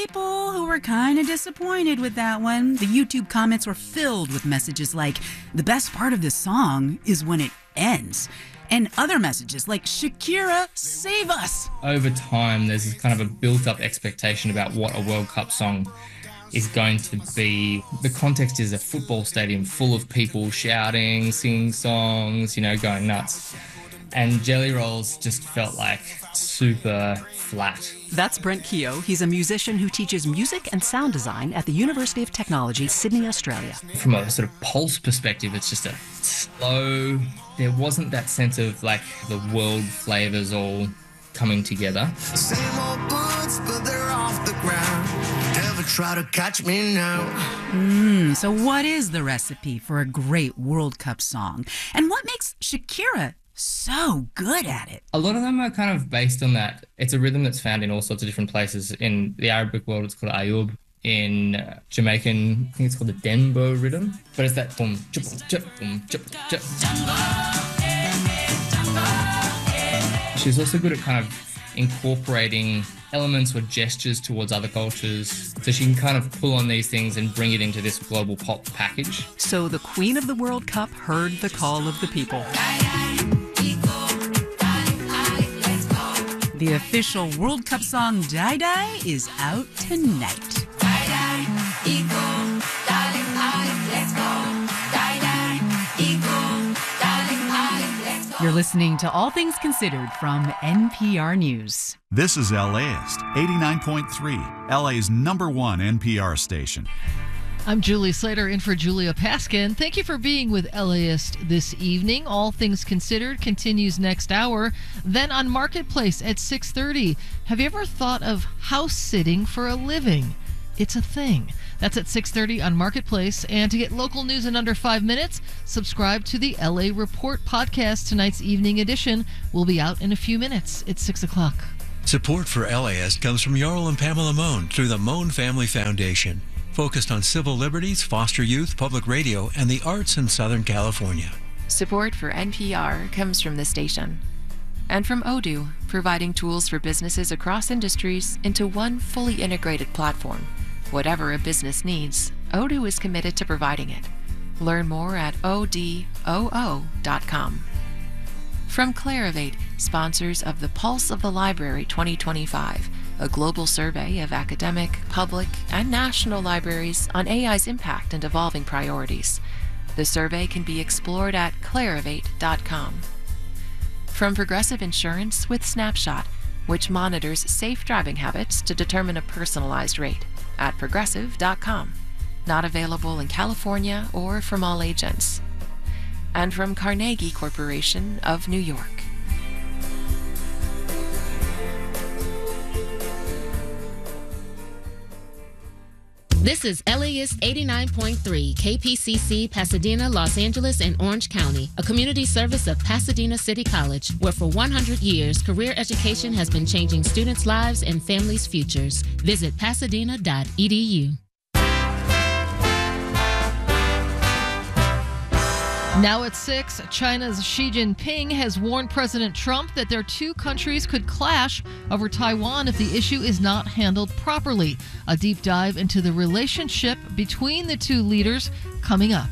people who were kind of disappointed with that one. The YouTube comments were filled with messages like, the best part of this song is when it ends. And other messages like, Shakira, save us. Over time, there's this kind of a built-up expectation about what a World Cup song is going to be. The context is a football stadium full of people shouting, singing songs, going nuts. And Jelly Rolls just felt like super flat. That's Brent Keogh. He's a musician who teaches music and sound design at the University of Technology, Sydney, Australia. From a sort of pulse perspective, it's just a slow. There wasn't that sense of like the world flavors all coming together. Same old boots, but they're off the ground. Never try to catch me now. So what is the recipe for a great World Cup song? And what makes Shakira so good at it? A lot of them are kind of based on that. It's a rhythm that's found in all sorts of different places. In the Arabic world, it's called ayub. In Jamaican, I think it's called the Dembo rhythm. But it's that boom, chup, chup, boom, chup, chup. She's also good at kind of incorporating elements or gestures towards other cultures. So she can kind of pull on these things and bring it into this global pop package. So the Queen of the World Cup heard the call of the people. The official World Cup song Die Die is out tonight. You're listening to All Things Considered from NPR News. This is LAist, 89.3, LA's #1 NPR station. I'm Julie Slater in for Julia Paskin. Thank you for being with LAist this evening. All Things Considered continues next hour. Then on Marketplace at 6:30. Have you ever thought of house sitting for a living? It's a thing. That's at 6:30 on Marketplace. And to get local news in under 5 minutes, subscribe to the LA Report podcast. Tonight's evening edition will be out in a few minutes. It's 6 o'clock. Support for LAist comes from Jarl and Pamela Mohn through the Mohn Family Foundation, focused on civil liberties, foster youth, public radio, and the arts in Southern California. Support for NPR comes from the station. And from Odoo, providing tools for businesses across industries into one fully integrated platform. Whatever a business needs, Odoo is committed to providing it. Learn more at odoo.com. From Clarivate, sponsors of the Pulse of the Library 2025, a global survey of academic, public, and national libraries on AI's impact and evolving priorities. The survey can be explored at clarivate.com. From Progressive Insurance with Snapshot, which monitors safe driving habits to determine a personalized rate, at progressive.com. Not available in California or from all agents. And from Carnegie Corporation of New York. This is LAist 89.3 KPCC, Pasadena, Los Angeles, and Orange County, a community service of Pasadena City College, where for 100 years, career education has been changing students' lives and families' futures. Visit pasadena.edu. Now at 6, China's Xi Jinping has warned President Trump that their two countries could clash over Taiwan if the issue is not handled properly. A deep dive into the relationship between the two leaders coming up.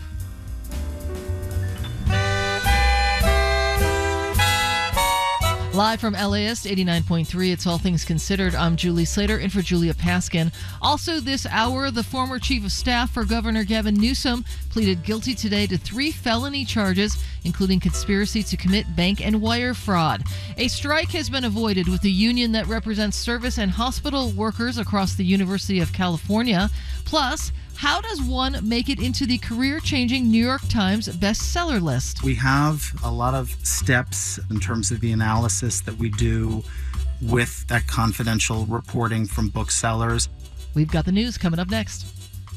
Live from LAist 89.3, it's All Things Considered. I'm Julie Slater in for Julia Paskin. Also this hour, the former chief of staff for Governor Gavin Newsom pleaded guilty today to 3 felony charges, including conspiracy to commit bank and wire fraud. A strike has been avoided with the union that represents service and hospital workers across the University of California. Plus, how does one make it into the career-changing New York Times bestseller list? We have a lot of steps in terms of the analysis that we do with that confidential reporting from booksellers. We've got the news coming up next.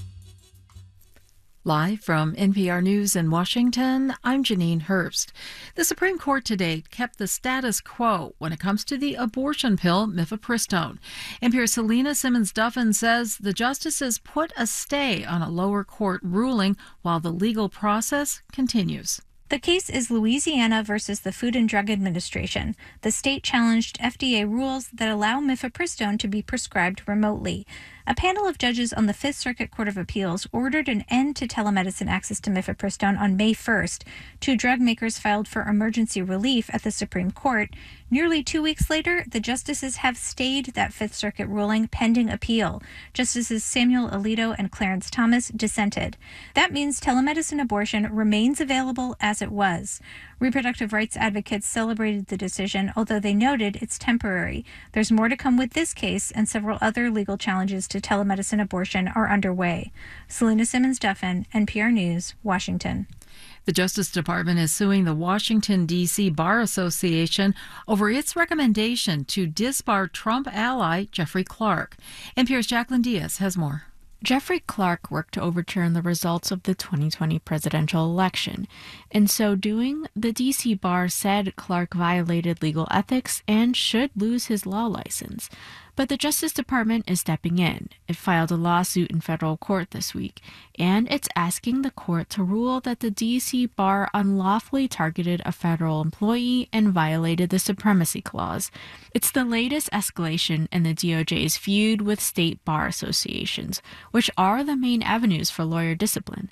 Live from NPR News in Washington, I'm Janine Herbst. The Supreme Court today kept the status quo when it comes to the abortion pill mifepristone. NPR's Selena Simmons-Duffin says the justices put a stay on a lower court ruling while the legal process continues. The case is Louisiana versus the Food and Drug Administration. The state challenged FDA rules that allow mifepristone to be prescribed remotely. A panel of judges on the Fifth Circuit Court of Appeals ordered an end to telemedicine access to mifepristone on May 1st. Two drug makers filed for emergency relief at the Supreme Court. Nearly 2 weeks later, the justices have stayed that Fifth Circuit ruling pending appeal. Justices Samuel Alito and Clarence Thomas dissented. That means telemedicine abortion remains available as it was. Reproductive rights advocates celebrated the decision, although they noted it's temporary. There's more to come with this case, and several other legal challenges to telemedicine abortion are underway. Selena Simmons-Duffin, NPR News, Washington. The Justice Department is suing the Washington, D.C. Bar Association over its recommendation to disbar Trump ally Jeffrey Clark. NPR's Jacqueline Diaz has more. Jeffrey Clark worked to overturn the results of the 2020 presidential election. In so doing, the D.C. Bar said Clark violated legal ethics and should lose his law license. But the Justice Department is stepping in. It filed a lawsuit in federal court this week, and it's asking the court to rule that the D.C. Bar unlawfully targeted a federal employee and violated the Supremacy Clause. It's the latest escalation in the DOJ's feud with state bar associations, which are the main avenues for lawyer discipline.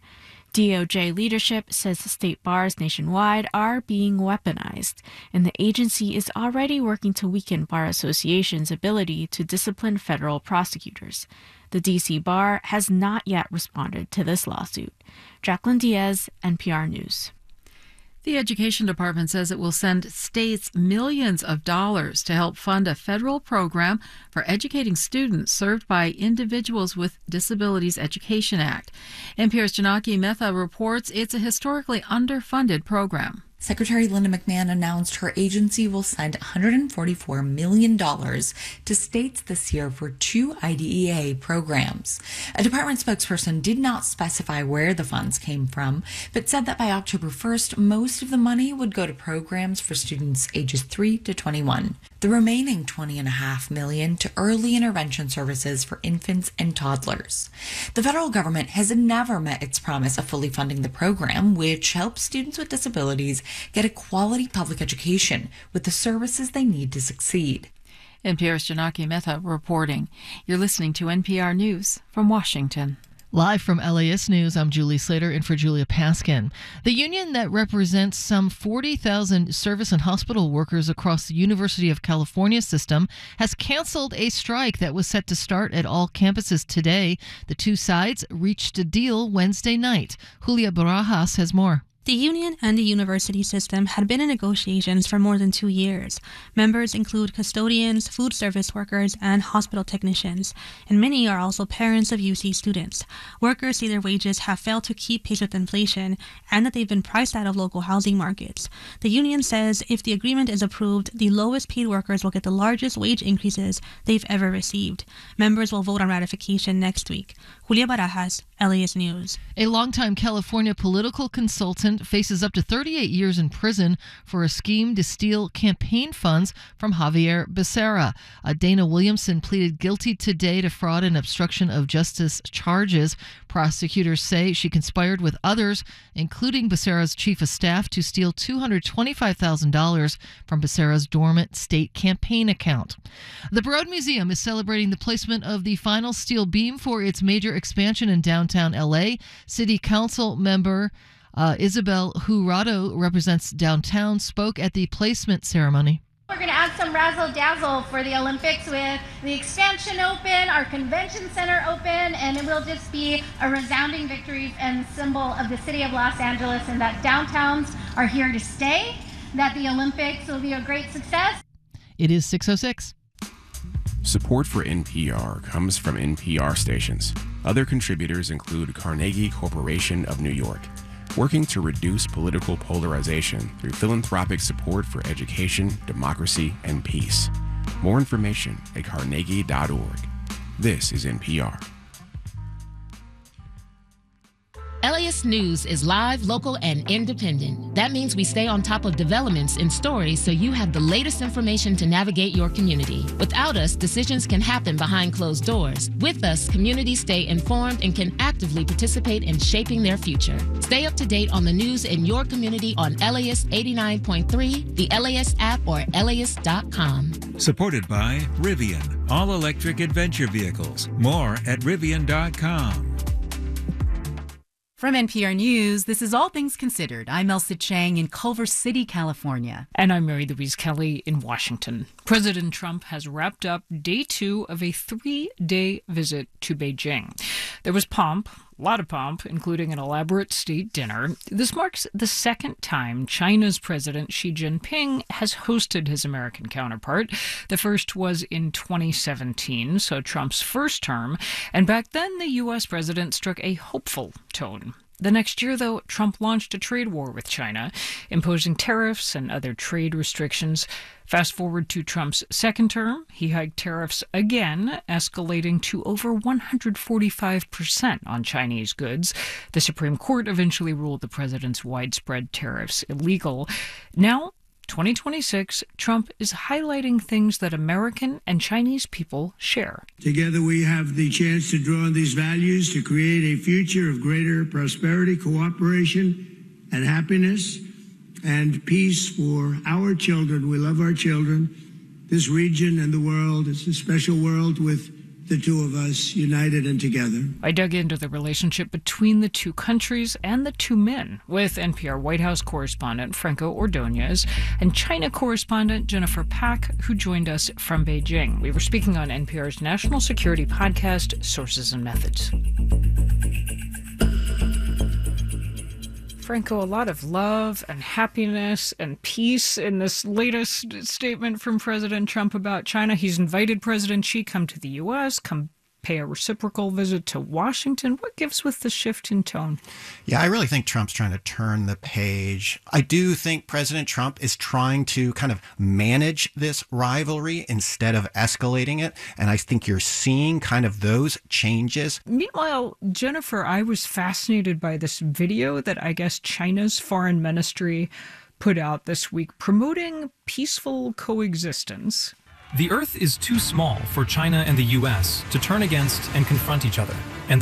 DOJ leadership says the state bars nationwide are being weaponized, and the agency is already working to weaken bar associations' ability to discipline federal prosecutors. The D.C. Bar has not yet responded to this lawsuit. Jacqueline Diaz, NPR News. The Education Department says it will send states millions of dollars to help fund a federal program for educating students served by Individuals with Disabilities Education Act. NPR's Janaki Mehta reports it's a historically underfunded program. Secretary Linda McMahon announced her agency will send $144 million to states this year for 2 IDEA programs. A department spokesperson did not specify where the funds came from, but said that by October 1st, most of the money would go to programs for students ages 3 to 21. The remaining $20.5 million to early intervention services for infants and toddlers. The federal government has never met its promise of fully funding the program, which helps students with disabilities get a quality public education with the services they need to succeed. NPR's Janaki Mehta reporting. You're listening to NPR News from Washington. Live from LAist News, I'm Julie Slater in for Julia Paskin. The union that represents some 40,000 service and hospital workers across the University of California system has canceled a strike that was set to start at all campuses today. The two sides reached a deal Wednesday night. Julia Barajas has more. The union and the university system had been in negotiations for more than 2 years. Members include custodians, food service workers, and hospital technicians, and many are also parents of UC students. Workers say their wages have failed to keep pace with inflation and that they've been priced out of local housing markets. The union says if the agreement is approved, the lowest paid workers will get the largest wage increases they've ever received. Members will vote on ratification next week. Julia Barajas, LAist News. A longtime California political consultant faces up to 38 years in prison for a scheme to steal campaign funds from Javier Becerra. Dana Williamson pleaded guilty today to fraud and obstruction of justice charges. Prosecutors say she conspired with others, including Becerra's chief of staff, to steal $225,000 from Becerra's dormant state campaign account. The Broad Museum is celebrating the placement of the final steel beam for its major expansion in downtown LA. City Council member Isabel Jurado represents downtown, spoke at the placement ceremony. We're going to add some razzle-dazzle for the Olympics with the expansion open, our convention center open, and it will just be a resounding victory and symbol of the city of Los Angeles, and that downtowns are here to stay, that the Olympics will be a great success. It is 6:06. Support for NPR comes from NPR stations. Other contributors include Carnegie Corporation of New York, working to reduce political polarization through philanthropic support for education, democracy, and peace. More information at carnegie.org. This is NPR. LAist LAist News is live, local, and independent. That means we stay on top of developments and stories so you have the latest information to navigate your community. Without us, decisions can happen behind closed doors. With us, communities stay informed and can actively participate in shaping their future. Stay up to date on the news in your community on LAist 89.3, the LAist app, or LAist.com. Supported by Rivian, all-electric adventure vehicles. More at Rivian.com. From NPR News, this is All Things Considered. I'm Elsa Chang in Culver City, California. And I'm Mary Louise Kelly in Washington. President Trump has wrapped up day 2 of a 3-day visit to Beijing. There was pomp, a lot of pomp, including an elaborate state dinner. This marks the second time China's President Xi Jinping has hosted his American counterpart. The first was in 2017, so Trump's first term, and back then the U.S. president struck a hopeful tone. The next year, though, Trump launched a trade war with China, imposing tariffs and other trade restrictions. Fast forward to Trump's second term, he hiked tariffs again, escalating to over 145% on Chinese goods. The Supreme Court eventually ruled the president's widespread tariffs illegal. Now, 2026, Trump is highlighting things that American and Chinese people share. Together we have the chance to draw on these values to create a future of greater prosperity, cooperation, and happiness, and peace for our children. We love our children, this region, and the world. It's a special world with the two of us united and together. I dug into the relationship between the two countries and the two men with NPR White House correspondent Franco Ordonez and China correspondent Jennifer Pak, who joined us from Beijing. We were speaking on NPR's national security podcast, Sources and Methods. Franco, a lot of love and happiness and peace in this latest statement from President Trump about China. He's invited President Xi come to the U.S., come pay a reciprocal visit to Washington. What gives with the shift in tone? Yeah, I really think Trump's trying to turn the page. I do think President Trump is trying to kind of manage this rivalry instead of escalating it. And I think you're seeing kind of those changes. Meanwhile, Jennifer, I was fascinated by this video that I guess China's foreign ministry put out this week promoting peaceful coexistence. The Earth is too small for China and the U.S. to turn against and confront each other, and